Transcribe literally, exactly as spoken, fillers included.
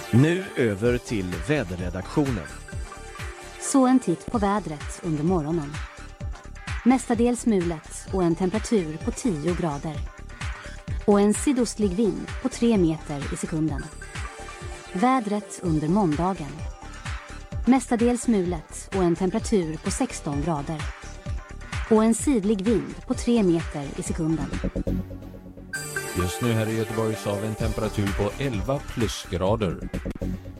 Nu över till väderredaktionen. Så en titt på vädret under morgonen. Mestadels mulet och en temperatur på tio grader. Och en sydostlig vind på tre meter i sekunden. Vädret under måndagen. Mestadels mulet och en temperatur på sexton grader. Och en sidlig vind på tre meter i sekunden. Just nu här i Göteborg så har vi en temperatur på elva plusgrader.